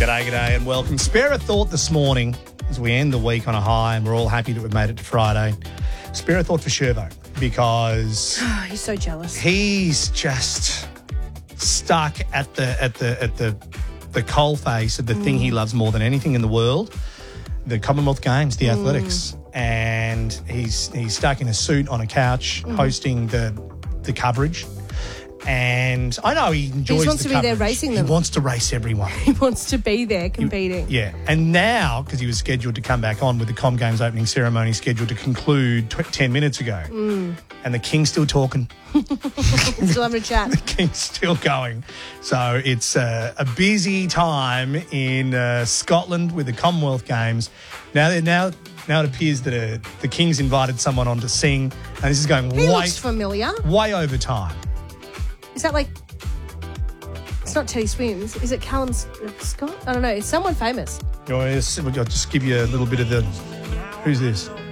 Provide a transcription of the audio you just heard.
G'day, and welcome. Spare a thought this morning as we end the week on a high, and we're all happy that we've made it to Friday. Spare a thought for Sherbo, because He's so jealous. he's just stuck at the coalface of the thing he loves more than anything in the world, the Commonwealth Games, the athletics. And he's stuck in a suit on a couch hosting the coverage. And I know he enjoys He wants the to be there coverage. racing them. He wants to race everyone. He wants to be there competing. Yeah. And now, because he was scheduled to come back on with the Com Games opening ceremony scheduled to conclude 10 minutes ago. And the King's still talking. Still having a chat. The King's still going. So it's a busy time in Scotland with the Commonwealth Games. Now it appears that the King's invited someone on to sing, and this is going He looks familiar. way over time. Is that like... It's not Teddy Swims. Is it Callum Scott? I don't know. It's someone famous. I'll just give you a little bit of the... Who's this?